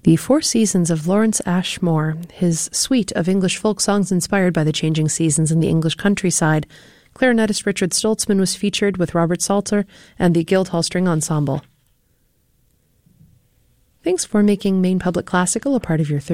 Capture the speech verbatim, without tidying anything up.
The Four Seasons of Lawrence Ashmore, his suite of English folk songs inspired by the changing seasons in the English countryside. Clarinetist Richard Stoltzman was featured with Robert Salter and the Guildhall String Ensemble. Thanks for making Maine Public Classical a part of your